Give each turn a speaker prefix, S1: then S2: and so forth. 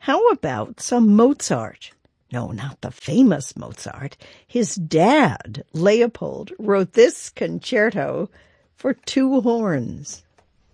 S1: How about some Mozart? No, not the famous Mozart. His dad, Leopold, wrote this concerto for two horns.